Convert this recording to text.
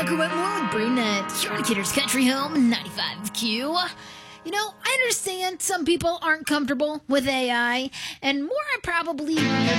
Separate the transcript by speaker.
Speaker 1: Walker Wetmore with Brunette. Here on Kidder's Country Home, 95Q. You know, I understand some people aren't comfortable with AI, and more are probably